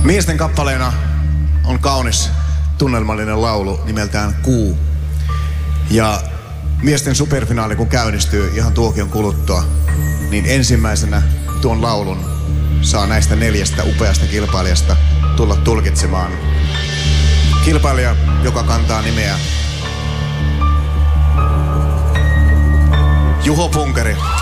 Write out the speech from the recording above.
Miesten kappaleena on kaunis tunnelmallinen laulu nimeltään Kuu. Ja miesten superfinaali kun käynnistyy ihan tuokion kuluttua, niin ensimmäisenä tuon laulun saa näistä 4 upeasta kilpailijasta tulla tulkitsemaan. Kilpailija, joka kantaa nimeä Juho Punkari.